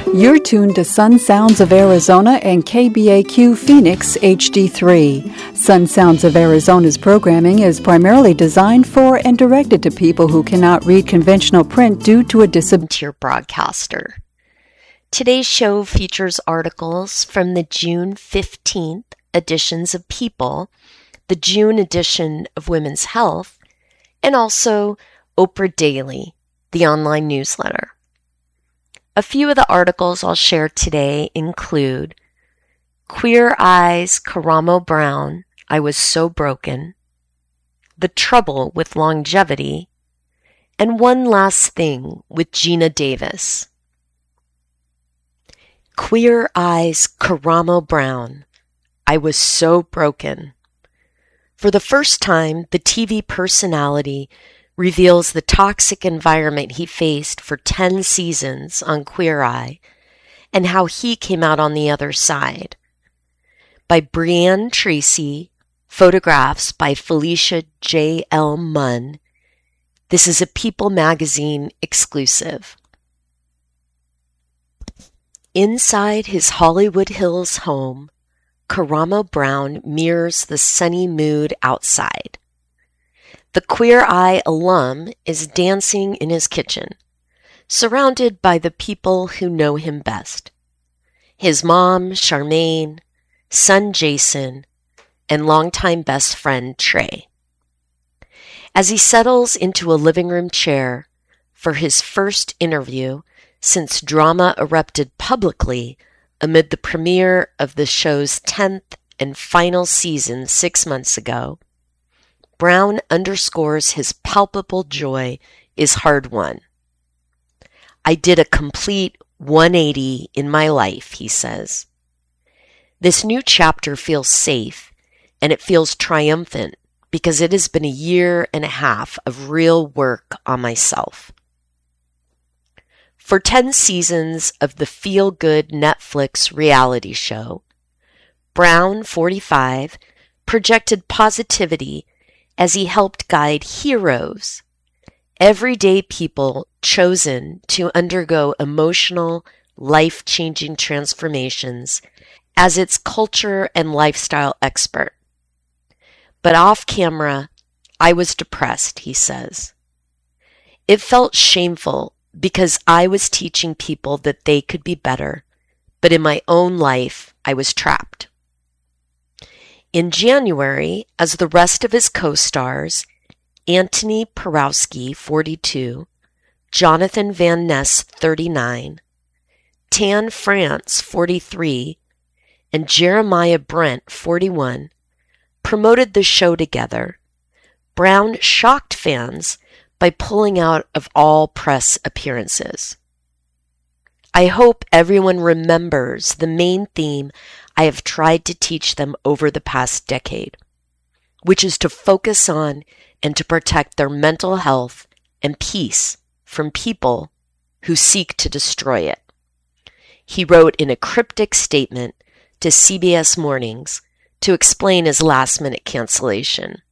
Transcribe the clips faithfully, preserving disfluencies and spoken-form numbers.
You're tuned to Sun Sounds of Arizona and K B A Q Phoenix H D three. Sun Sounds of Arizona's programming is primarily designed for and directed to people who cannot read conventional print due to a disability. To your broadcaster. Today's show features articles from the June fifteenth editions of People, the June edition of Women's Health, and also Oprah Daily, the online newsletter. A few of the articles I'll share today include Queer Eyes, Karamo Brown, I Was So Broken, The Trouble with Longevity, and One Last Thing with Gina Davis. Queer Eyes, Karamo Brown, I Was So Broken. For the first time, the T V personality reveals the toxic environment he faced for ten seasons on Queer Eye and how he came out on the other side. By Brianne Tracy, photographs by Felicia J L Munn. This is a People magazine exclusive. Inside his Hollywood Hills home, Karamo Brown mirrors the sunny mood outside. The Queer Eye alum is dancing in his kitchen, surrounded by the people who know him best. His mom, Charmaine, son Jason, and longtime best friend Trey. As he settles into a living room chair for his first interview since drama erupted publicly amid the premiere of the show's tenth and final season six months ago, Brown underscores his palpable joy is hard-won. I did a complete one eighty in my life, he says. This new chapter feels safe, and it feels triumphant because it has been a year and a half of real work on myself. For ten seasons of the feel-good Netflix reality show, Brown, forty-five, projected positivity as he helped guide heroes, everyday people chosen to undergo emotional, life-changing transformations as its culture and lifestyle expert. But off camera, I was depressed, he says. It felt shameful because I was teaching people that they could be better, but in my own life, I was trapped. In January, as the rest of his co-stars, Anthony Porowski, forty-two, Jonathan Van Ness, thirty-nine, Tan France, forty-three, and Jeremiah Brent, forty-one, promoted the show together, Brown shocked fans by pulling out of all press appearances. I hope everyone remembers the main theme I have tried to teach them over the past decade, which is to focus on and to protect their mental health and peace from people who seek to destroy it. He wrote in a cryptic statement to C B S Mornings to explain his last-minute cancellation.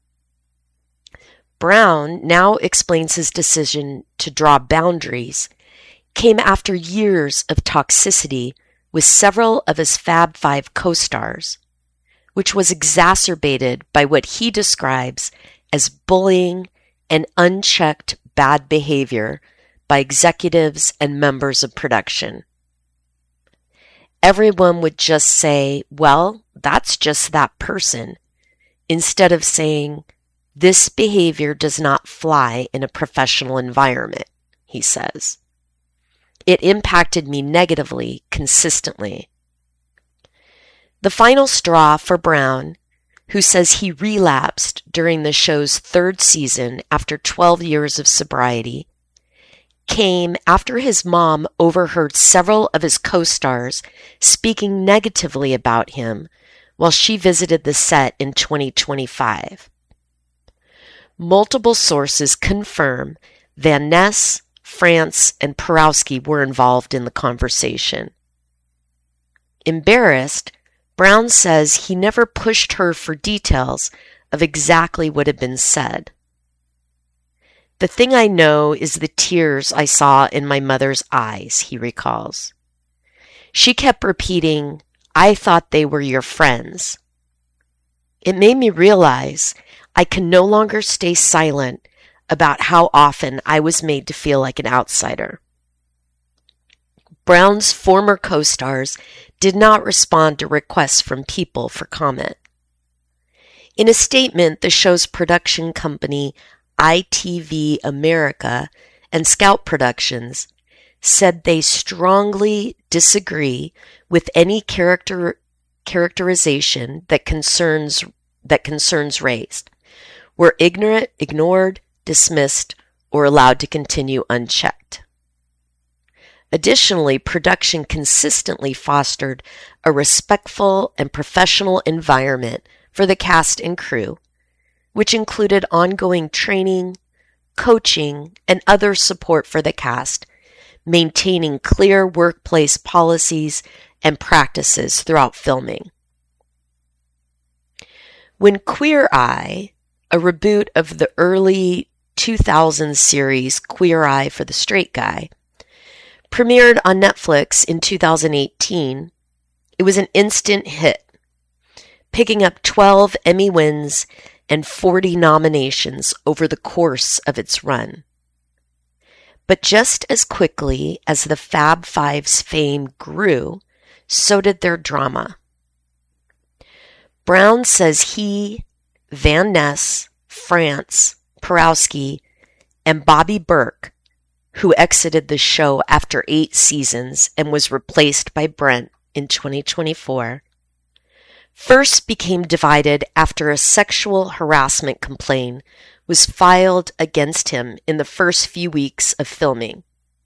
Brown now explains his decision to draw boundaries came after years of toxicity with several of his Fab Five co-stars, which was exacerbated by what he describes as bullying and unchecked bad behavior by executives and members of production. Everyone would just say, well, that's just that person, instead of saying, this behavior does not fly in a professional environment, he says. It impacted me negatively consistently. The final straw for Brown, who says he relapsed during the show's third season after twelve years of sobriety, came after his mom overheard several of his co-stars speaking negatively about him while she visited the set in twenty twenty-five. Multiple sources confirm Van Ness, France, and Porowski were involved in the conversation. Embarrassed, Brown says he never pushed her for details of exactly what had been said. The thing I know is the tears I saw in my mother's eyes, he recalls. She kept repeating, "I thought they were your friends." It made me realize I can no longer stay silent about how often I was made to feel like an outsider. Brown's former co-stars did not respond to requests from people for comment. In a statement, the show's production company, I T V America and Scout Productions, said they strongly disagree with any character characterization that concerns that concerns race, were ignorant, ignored, dismissed, or allowed to continue unchecked. Additionally, production consistently fostered a respectful and professional environment for the cast and crew, which included ongoing training, coaching, and other support for the cast, maintaining clear workplace policies and practices throughout filming. When Queer Eye, a reboot of the early two thousands series Queer Eye for the Straight Guy, premiered on Netflix in two thousand eighteen, it was an instant hit, picking up twelve Emmy wins and forty nominations over the course of its run. But just as quickly as the Fab Five's fame grew, so did their drama. Brown says he, Van Ness, France, Porowski, and Bobby Burke, who exited the show after eight seasons and was replaced by Brent in twenty twenty-four, first became divided after a sexual harassment complaint was filed against him in the first few weeks of filming.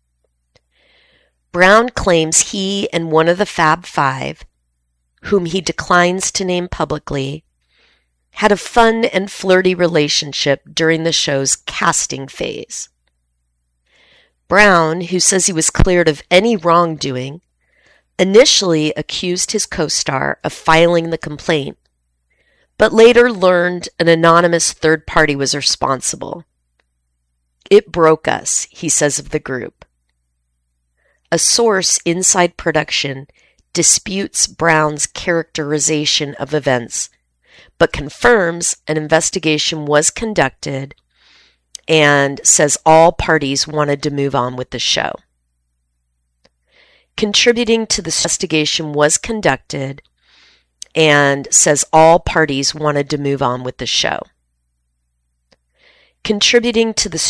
Brown claims he and one of the Fab Five, whom he declines to name publicly, had a fun and flirty relationship during the show's casting phase. Brown, who says he was cleared of any wrongdoing, initially accused his co-star of filing the complaint, but later learned an anonymous third party was responsible. "It broke us," he says of the group. A source inside production disputes Brown's characterization of events, but confirms an investigation was conducted and says all parties wanted to move on with the show. Contributing to the investigation was conducted and says all parties wanted to move on with the show. Contributing to the